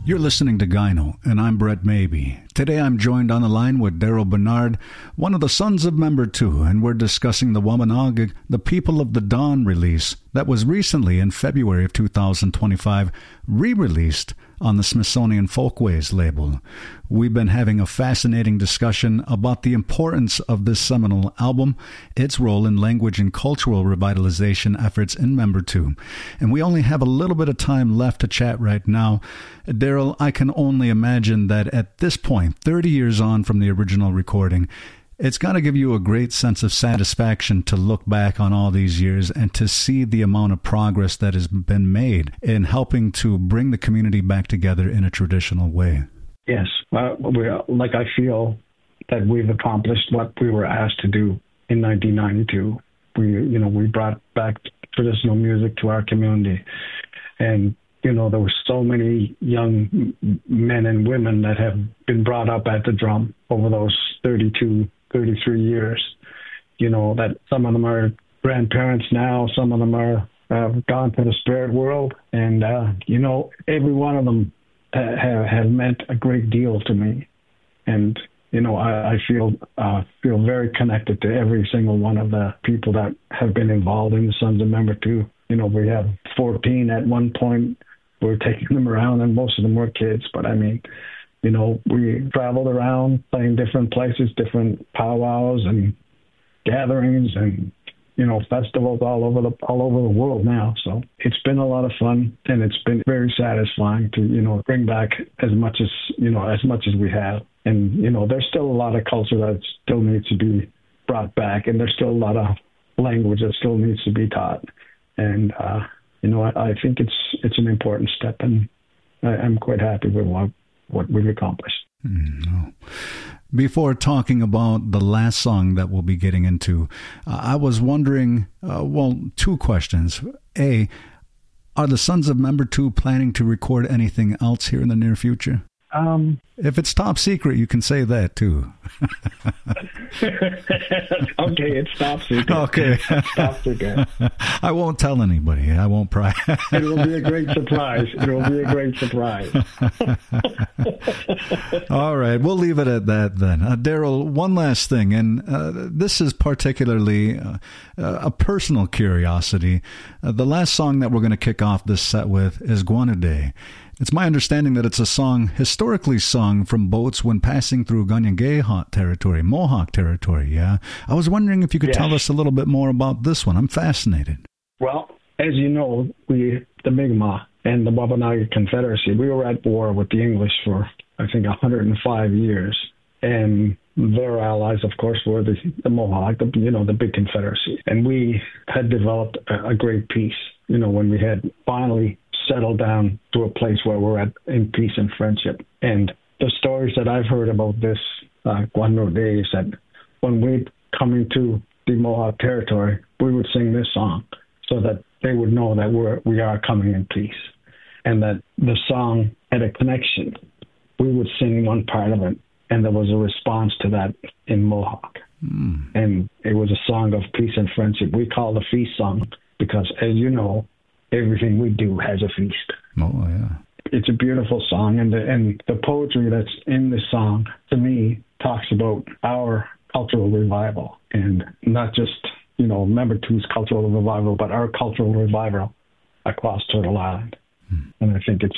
You're listening to Gyno, and I'm Brett Mabey. Today I'm joined on the line with Daryl Bernard, one of the Sons of Member 2, and we're discussing the Wampanoag, the People of the Dawn release that was recently, in February of 2025, re-released on the Smithsonian Folkways label. We've been having a fascinating discussion about the importance of this seminal album, its role in language and cultural revitalization efforts in Member 2. And we only have a little bit of time left to chat right now. Daryl, I can only imagine that at this point, 30 years on from the original recording, it's got to give you a great sense of satisfaction to look back on all these years and to see the amount of progress that has been made in helping to bring the community back together in a traditional way. Yes. I feel that we've accomplished what we were asked to do in 1992. We brought back traditional music to our community. And, there were so many young men and women that have been brought up at the drum over those 33 years, that some of them are grandparents now, some of them are gone to the spirit world. And, every one of them have meant a great deal to me. And, I feel very connected to every single one of the people that have been involved in the Sons of Member 2. We have 14 at one point. We're taking them around, and most of them were kids. But we traveled around playing different places, different powwows and gatherings and, festivals all over the world now. So it's been a lot of fun, and it's been very satisfying to, bring back as much as we have. And, there's still a lot of culture that still needs to be brought back, and there's still a lot of language that still needs to be taught. And, I think it's an important step, and I'm quite happy with what we've accomplished. Before talking about the last song that we'll be getting into, I was wondering, two questions. A, are the Sons of Member 2 planning to record anything else here in the near future? If it's top secret, you can say that too. Okay, it's top secret. Okay. It's top secret. I won't tell anybody. I won't pry. It will be a great surprise. All right, we'll leave it at that then. Daryl, one last thing, and this is particularly a personal curiosity. The last song that we're going to kick off this set with is Guanaday. It's my understanding that it's a song historically sung from boats when passing through Ganyangeha territory, Mohawk territory, yeah? I was wondering if you could tell us a little bit more about this one. I'm fascinated. Well, as you know, the Mi'kmaq and the Wampanoag Confederacy, we were at war with the English for, I think, 105 years. And their allies, of course, were the Mohawk, the big Confederacy. And we had developed a great peace, when we had finally settled down to a place where we're in peace and friendship. And the stories that I've heard about this Guanaday is that when we come into the Mohawk territory, we would sing this song so that they would know that we are coming in peace, and that the song had a connection. We would sing one part of it, and there was a response to that in Mohawk. And it was a song of peace and friendship. We call it a feast song because, as you know, everything we do has a feast. Oh, yeah. It's a beautiful song, and the poetry that's in this song, to me, talks about our cultural revival, and not just, Member 2's cultural revival, but our cultural revival across Turtle Island. And I think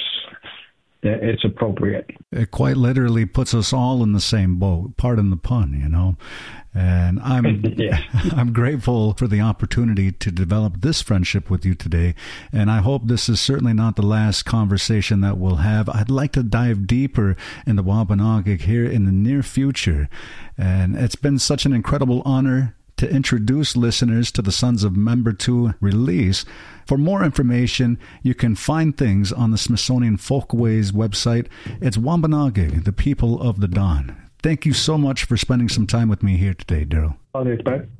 it's appropriate. It quite literally puts us all in the same boat, pardon the pun, And I'm grateful for the opportunity to develop this friendship with you today. And I hope this is certainly not the last conversation that we'll have. I'd like to dive deeper into Wampanoag here in the near future. And it's been such an incredible honor to introduce listeners to the Sons of Member 2 release. For more information, you can find things on the Smithsonian Folkways website. It's Wampanoag, the People of the Dawn. Thank you so much for spending some time with me here today, Daryl. Okay, bye.